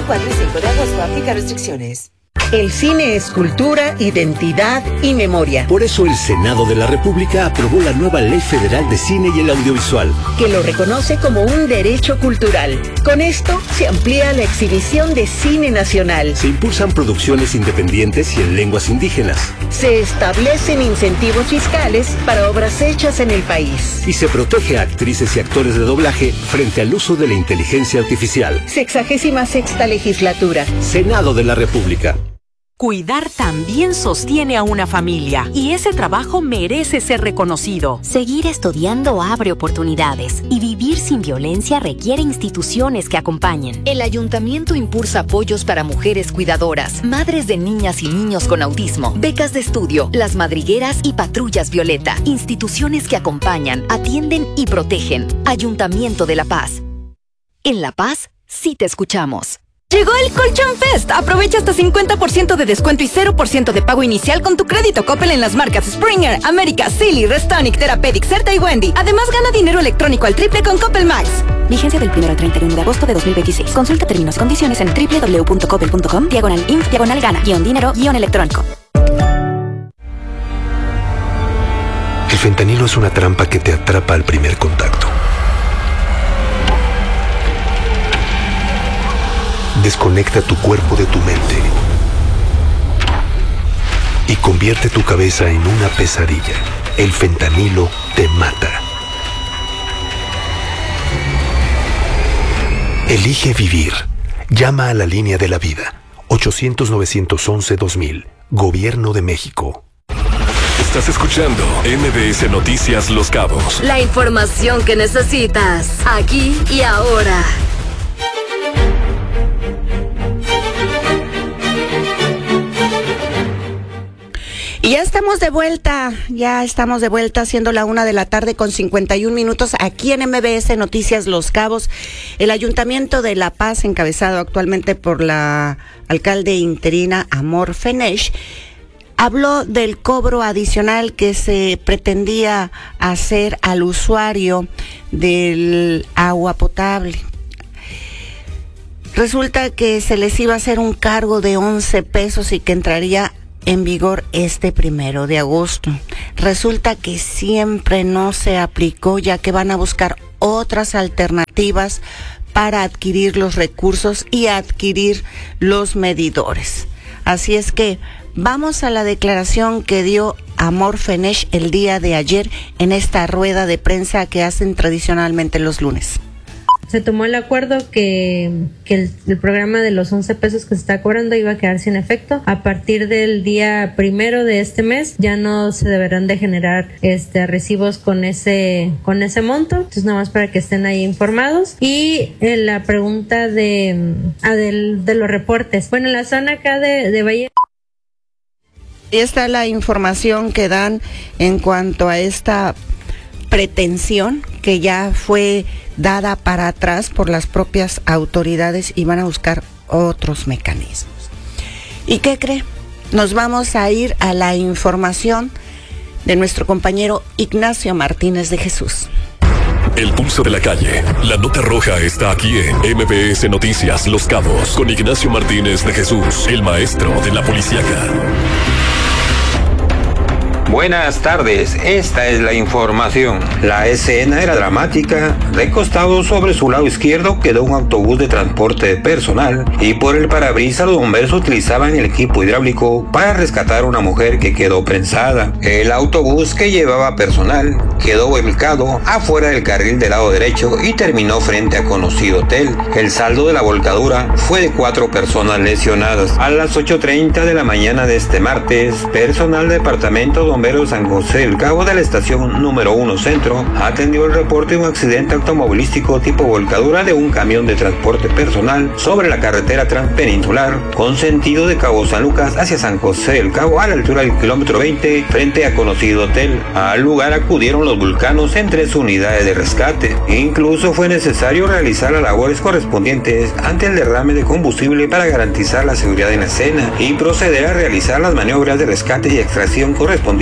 4 y 5 de agosto. Aplica restricciones. El cine es cultura, identidad y memoria. Por eso el Senado de la República aprobó la nueva Ley Federal de Cine y el Audiovisual, que lo reconoce como un derecho cultural. Con esto se amplía la exhibición de cine nacional. Se impulsan producciones independientes y en lenguas indígenas. Se establecen incentivos fiscales para obras hechas en el país. Y se protege a actrices y actores de doblaje frente al uso de la inteligencia artificial. 66ª legislatura. Senado de la República. Cuidar también sostiene a una familia y ese trabajo merece ser reconocido. Seguir estudiando abre oportunidades y vivir sin violencia requiere instituciones que acompañen. El ayuntamiento impulsa apoyos para mujeres cuidadoras, madres de niñas y niños con autismo, becas de estudio, las madrigueras y patrullas Violeta. Instituciones que acompañan, atienden y protegen. Ayuntamiento de La Paz. En La Paz, sí te escuchamos. Llegó el Colchón Fest. Aprovecha hasta 50% de descuento y 0% de pago inicial con tu crédito Coppel en las marcas Springer, América, Silly, Restonic, Therapeutic, Certa y Wendy. Además, gana dinero electrónico al triple con Coppel Max. Vigencia del 1 al 31 de agosto de 2026. Consulta términos y condiciones en www.coppel.com/inf/gana-dinero-electrónico. El fentanilo es una trampa que te atrapa al primer contacto. Desconecta tu cuerpo de tu mente y convierte tu cabeza en una pesadilla. El fentanilo te mata. Elige vivir. Llama a la línea de la vida. 800-911-2000. Gobierno de México. Estás escuchando MBS Noticias Los Cabos. La información que necesitas, aquí y ahora. Y ya estamos de vuelta siendo la 1:00 con 51 minutos aquí en MBS Noticias Los Cabos. El Ayuntamiento de La Paz, encabezado actualmente por la alcalde interina Amor Fenech, habló del cobro adicional que se pretendía hacer al usuario del agua potable. Resulta que se les iba a hacer un cargo de 11 pesos y que entraría en vigor este 1 de agosto. Resulta que siempre no se aplicó, ya que van a buscar otras alternativas para adquirir los recursos y adquirir los medidores. Así es que vamos a la declaración que dio Amor Fenech el día de ayer en esta rueda de prensa que hacen tradicionalmente los lunes. Se tomó el acuerdo que el programa de los 11 pesos que se está cobrando iba a quedar sin efecto. A partir del día 1 de este mes ya no se deberán de generar recibos con ese monto. Entonces nada más para que estén ahí informados. Y la pregunta de los reportes. Bueno, en la zona acá de Valle. Y está la información que dan en cuanto a esta pretensión que ya fue dada para atrás por las propias autoridades y van a buscar otros mecanismos. ¿Y qué cree? Nos vamos a ir a la información de nuestro compañero Ignacio Martínez de Jesús. El pulso de la calle. La nota roja está aquí en MBS Noticias Los Cabos con Ignacio Martínez de Jesús, el maestro de la policíaca. Buenas tardes, esta es la información. La escena era dramática. Recostado sobre su lado izquierdo quedó un autobús de transporte de personal y por el parabrisas los bomberos utilizaban el equipo hidráulico para rescatar a una mujer que quedó prensada. El autobús que llevaba personal quedó volcado afuera del carril del lado derecho y terminó frente a conocido hotel. El saldo de la volcadura fue de 4 personas lesionadas. A las 8:30 de la mañana de este martes, personal del departamento Bomberos San José del Cabo de la estación número 1 Centro atendió el reporte de un accidente automovilístico tipo volcadura de un camión de transporte personal sobre la carretera transpeninsular con sentido de Cabo San Lucas hacia San José del Cabo a la altura del kilómetro 20 frente a conocido hotel. Al lugar acudieron los vulcanos en 3 unidades de rescate. Incluso fue necesario realizar las labores correspondientes ante el derrame de combustible para garantizar la seguridad en la escena y proceder a realizar las maniobras de rescate y extracción correspondientes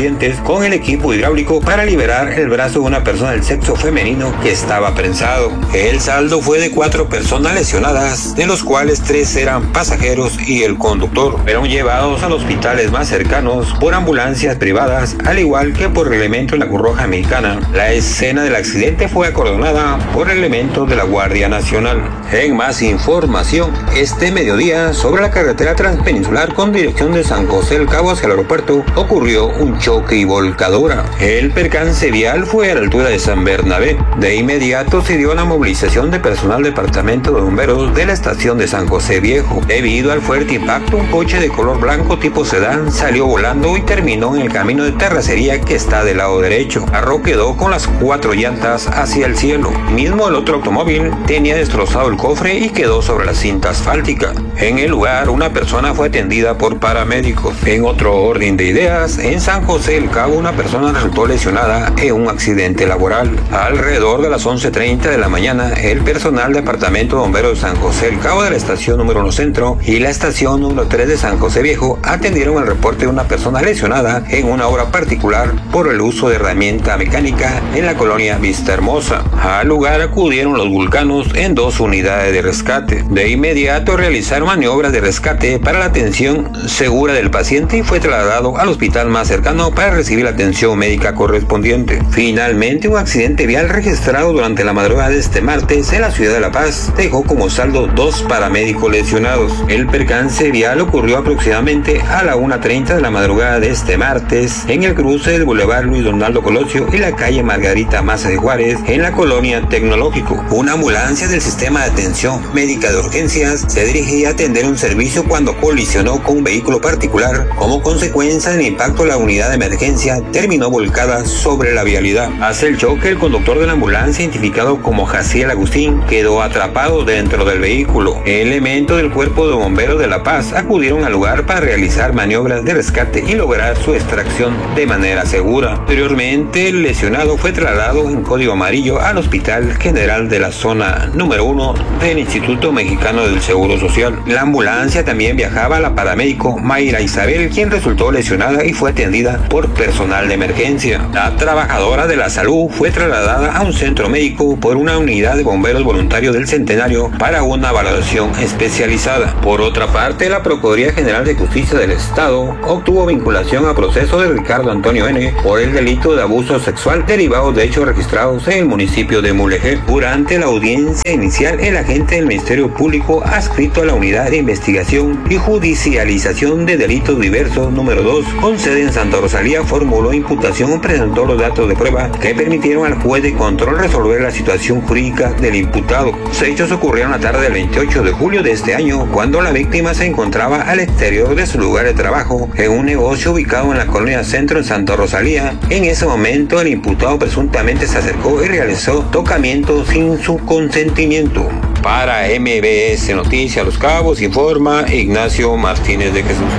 correspondientes con el equipo hidráulico para liberar el brazo de una persona del sexo femenino que estaba prensado. El saldo fue de 4 personas lesionadas, de los cuales 3 eran pasajeros y el conductor. Fueron llevados a los hospitales más cercanos por ambulancias privadas, al igual que por elementos de la Cruz Roja Mexicana. La escena del accidente fue acordonada por elementos de la Guardia Nacional. En más información, este mediodía, sobre la carretera transpeninsular con dirección de San José del Cabo hacia el aeropuerto, ocurrió un choque y volcadura. El percance vial fue a la altura de San Bernabé. De inmediato se dio la movilización de personal del Departamento de Bomberos de la estación de San José Viejo. Debido al fuerte impacto, un coche de color blanco tipo sedán salió volando y terminó en el camino de terracería que está del lado derecho. El carro quedó con las 4 llantas hacia el cielo. Mismo el otro automóvil tenía destrozado el cofre y quedó sobre la cinta asfáltica. En el lugar, una persona fue atendida por paramédicos. En otro orden de ideas, en San José del Cabo, una persona resultó lesionada en un accidente laboral. Alrededor de las 11:30 de la mañana, el personal del Departamento de Bomberos de San José del Cabo de la estación número 1 Centro y la estación número 3 de San José Viejo atendieron el reporte de una persona lesionada en una obra particular por el uso de herramienta mecánica en la colonia Vista Hermosa. Al lugar acudieron los vulcanos en 2 unidades de rescate. De inmediato realizaron maniobras de rescate para la atención segura del paciente y fue trasladado al hospital más cercano para recibir la atención médica correspondiente. Finalmente, un accidente vial registrado durante la madrugada de este martes en la ciudad de La Paz dejó como saldo 2 paramédicos lesionados. El percance vial ocurrió aproximadamente a la 1:30 de la madrugada de este martes en el cruce del Boulevard Luis Donaldo Colosio y la calle Margarita Maza de Juárez en la colonia Tecnológico. Una ambulancia del sistema de atención médica de urgencias se dirigía a atender un servicio cuando colisionó con un vehículo particular. Como consecuencia del impacto, la unidad de emergencia terminó volcada sobre la vialidad. Hacia el choque, el conductor de la ambulancia, identificado como Jaciel Agustín, quedó atrapado dentro del vehículo. Elementos del Cuerpo de Bomberos de La Paz acudieron al lugar para realizar maniobras de rescate y lograr su extracción de manera segura. Posteriormente, el lesionado fue trasladado en código amarillo al Hospital General de la Zona número 1 del Instituto Mexicano del Seguro Social. La ambulancia también viajaba a la paramédico Mayra Isabel, quien resultó lesionada y fue atendida por personal de emergencia. La trabajadora de la salud fue trasladada a un centro médico por una unidad de bomberos voluntarios del Centenario para una valoración especializada. Por otra parte, la Procuraduría General de Justicia del Estado obtuvo vinculación a proceso de Ricardo Antonio N. por el delito de abuso sexual derivado de hechos registrados en el municipio de Mulegé. Durante la audiencia inicial, el agente del Ministerio Público adscrito a la Unidad de Investigación y Judicialización de Delitos Diversos número 2, con sede en Santa Rosalía, formuló imputación y presentó los datos de prueba que permitieron al juez de control resolver la situación jurídica del imputado. Los hechos ocurrieron la tarde del 28 de julio de este año, cuando la víctima se encontraba al exterior de su lugar de trabajo en un negocio ubicado en la colonia Centro en Santa Rosalía. En ese momento, el imputado presuntamente se acercó y realizó tocamientos sin su consentimiento. Para MBS Noticias Los Cabos informa Ignacio Martínez de Jesús.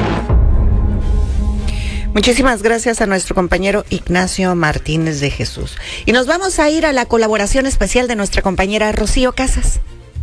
Muchísimas gracias a nuestro compañero Ignacio Martínez de Jesús. Y nos vamos a ir a la colaboración especial de nuestra compañera Rocío Casas.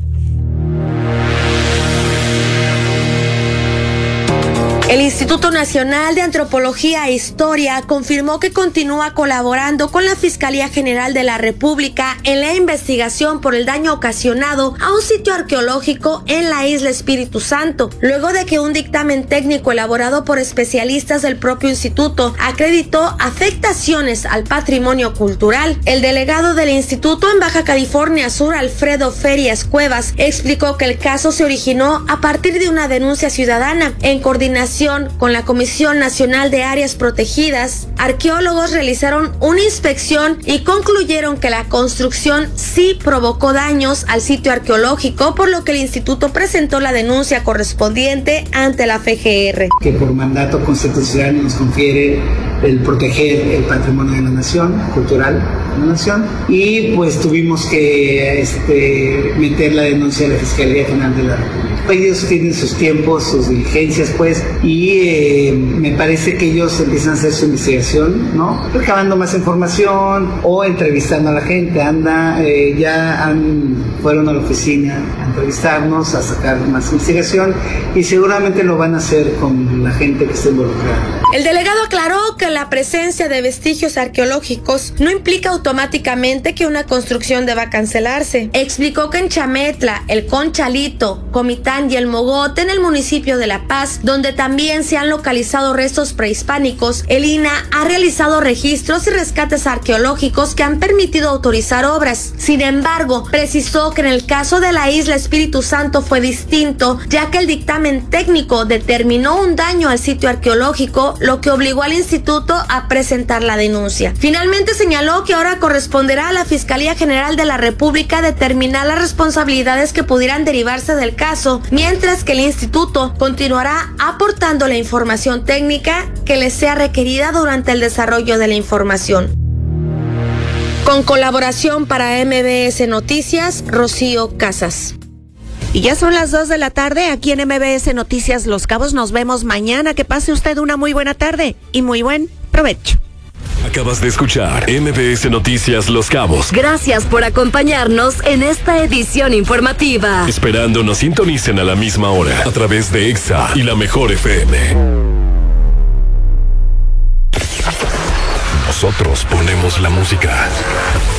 El Instituto Nacional de Antropología e Historia confirmó que continúa colaborando con la Fiscalía General de la República en la investigación por el daño ocasionado a un sitio arqueológico en la isla Espíritu Santo, luego de que un dictamen técnico elaborado por especialistas del propio instituto acreditó afectaciones al patrimonio cultural. El delegado del instituto en Baja California Sur, Alfredo Ferias Cuevas, explicó que el caso se originó a partir de una denuncia ciudadana. En coordinación con la Comisión Nacional de Áreas Protegidas, arqueólogos realizaron una inspección y concluyeron que la construcción sí provocó daños al sitio arqueológico, por lo que el instituto presentó la denuncia correspondiente ante la FGR. Que por mandato constitucional nos confiere el proteger el patrimonio de la nación, cultural de la nación, y pues tuvimos que meter la denuncia a la Fiscalía General de la República. Ellos tienen sus tiempos, sus diligencias, pues, y me parece que ellos empiezan a hacer su investigación, ¿no? Recabando más información o entrevistando a la gente. Fueron a la oficina entrevistarnos, a sacar más investigación y seguramente lo van a hacer con la gente que esté involucrada. El delegado aclaró que la presencia de vestigios arqueológicos no implica automáticamente que una construcción deba cancelarse. Explicó que en Chametla, el Conchalito, Comitán y el Mogote, en el municipio de La Paz, donde también se han localizado restos prehispánicos, el INAH ha realizado registros y rescates arqueológicos que han permitido autorizar obras. Sin embargo, precisó que en el caso de la isla Espíritu Santo fue distinto, ya que el dictamen técnico determinó un daño al sitio arqueológico, lo que obligó al instituto a presentar la denuncia. Finalmente señaló que ahora corresponderá a la Fiscalía General de la República determinar las responsabilidades que pudieran derivarse del caso, mientras que el instituto continuará aportando la información técnica que le sea requerida durante el desarrollo de la información. Con colaboración para MBS Noticias, Rocío Casas. Y ya son las 2 de la tarde aquí en MBS Noticias Los Cabos. Nos vemos mañana. Que pase usted una muy buena tarde y muy buen provecho. Acabas de escuchar MBS Noticias Los Cabos. Gracias por acompañarnos en esta edición informativa. Esperando nos sintonicen a la misma hora a través de EXA y la Mejor FM. Nosotros ponemos la música.